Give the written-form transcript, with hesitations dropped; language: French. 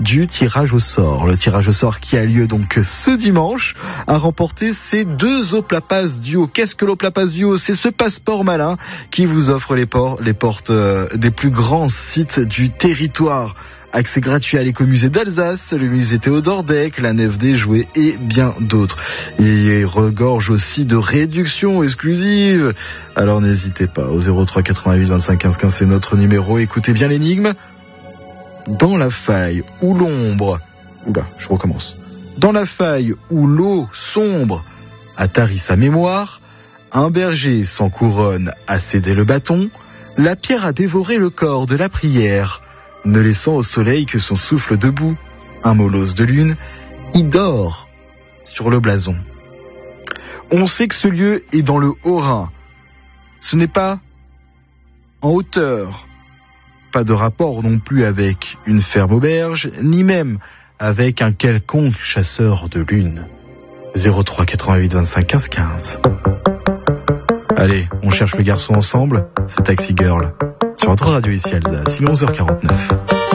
du tirage au sort. Le tirage au sort qui a lieu donc ce dimanche a remporté ces 2 Oplapass Duo. Qu'est-ce que l'Oplapass Duo ? C'est ce passeport malin qui vous offre les portes des plus grands sites du territoire. Accès gratuit à l'écomusée d'Alsace, le musée Théodore Deck, la nef des jouets et bien d'autres. Il regorge aussi de réductions exclusives. Alors n'hésitez pas, au 03 88 25 15 15, c'est notre numéro. Écoutez bien l'énigme. Dans la faille où l'ombre... je recommence. Dans la faille où l'eau sombre a tari sa mémoire, un berger sans couronne a cédé le bâton, la pierre a dévoré le corps de la prière, ne laissant au soleil que son souffle debout, un molosse de lune, il dort sur le blason. On sait que ce lieu est dans le Haut-Rhin. Ce n'est pas en hauteur, pas de rapport non plus avec une ferme auberge, ni même avec un quelconque chasseur de lune. 03 88 25 15 15. Allez, on cherche le garçon ensemble, c'est Taxi Girl. Sur votre radio ici Alsace, il est 11h49.